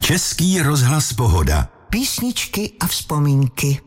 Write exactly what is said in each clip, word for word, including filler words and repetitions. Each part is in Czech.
Český rozhlas Pohoda. Písničky a vzpomínky.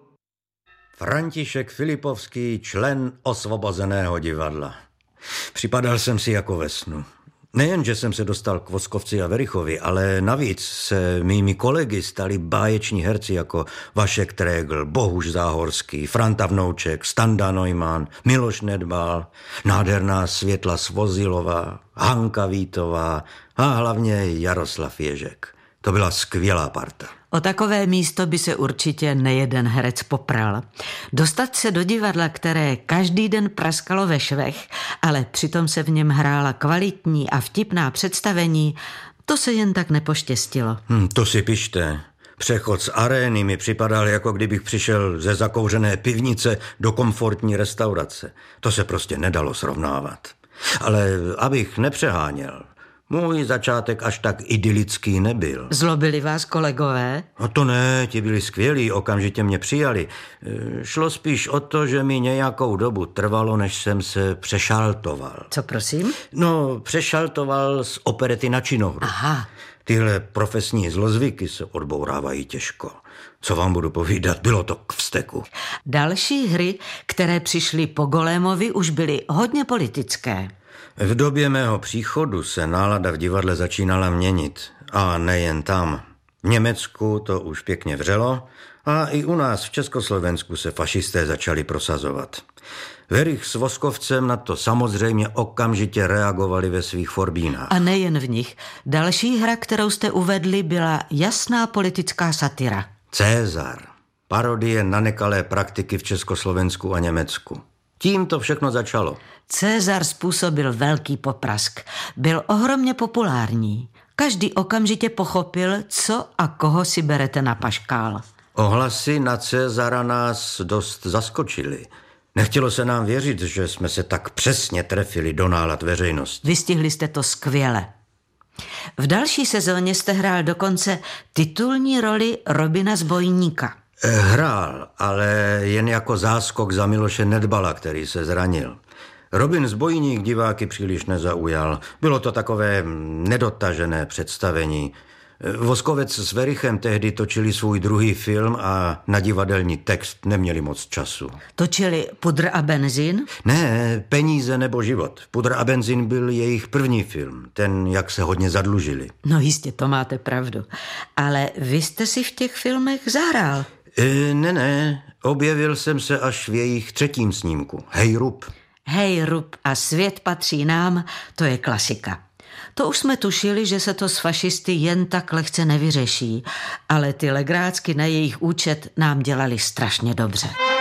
František Filipovský, člen Osvobozeného divadla. Připadal jsem si jako ve snu. Nejen, že jsem se dostal k Voskovci a Verichovi, ale navíc se mými kolegy stali báječní herci jako Vašek Trégl, Bohuš Záhorský, Franta Vnouček, Standa Neumann, Miloš Nedbal, nádherná Světla Svozilová, Hanka Vítová a hlavně Jaroslav Ježek. To byla skvělá parta. O takové místo by se určitě nejeden herec popral. Dostat se do divadla, které každý den praskalo ve švech, ale přitom se v něm hrála kvalitní a vtipná představení, to se jen tak nepoštěstilo. Hm, to si pište. Přechod z arény mi připadal, jako kdybych přišel ze zakouřené pivnice do komfortní restaurace. To se prostě nedalo srovnávat. Ale abych nepřeháněl, můj začátek až tak idylický nebyl. Zlobili vás kolegové? No to ne, ti byli skvělí, okamžitě mě přijali. Šlo spíš o to, že mi nějakou dobu trvalo, než jsem se přešaltoval. Co prosím? No, přešaltoval z operety na činohru. Aha. Tyhle profesní zlozvyky se odbourávají těžko. Co vám budu povídat, bylo to k vzteku. Další hry, které přišly po Golémovi, už byly hodně politické. V době mého příchodu se nálada v divadle začínala měnit. A nejen tam. V Německu to už pěkně vřelo a i u nás v Československu se fašisté začali prosazovat. Verich s Voskovcem na to samozřejmě okamžitě reagovali ve svých forbínách. A nejen v nich. Další hra, kterou jste uvedli, byla jasná politická satira. Cézar. Parodie na nekalé praktiky v Československu a Německu. Tím to všechno začalo. Cézar způsobil velký poprask. Byl ohromně populární. Každý okamžitě pochopil, co a koho si berete na paškál. Ohlasy na Cézara nás dost zaskočily. Nechtělo se nám věřit, že jsme se tak přesně trefili do nálad veřejnosti. Vystihli jste to skvěle. V další sezóně jste hrál dokonce titulní roli Robina Zbojníka. Hrál, ale jen jako záskok za Miloše Nedbala, který se zranil. Robin Zbojník diváky příliš nezaujal. Bylo to takové nedotažené představení. Voskovec s Verichem tehdy točili svůj druhý film a na divadelní text neměli moc času. Točili Pudr a benzín? Ne, Peníze nebo život. Pudr a benzín byl jejich první film, ten, jak se hodně zadlužili. No jistě, to máte pravdu. Ale vy jste si v těch filmech zahrál. E, ne, ne, objevil jsem se až v jejich třetím snímku. Hej Rub. Hej Rub a Svět patří nám, to je klasika. To už jsme tušili, že se to s fašisty jen tak lehce nevyřeší, ale ty legrácky na jejich účet nám dělali strašně dobře.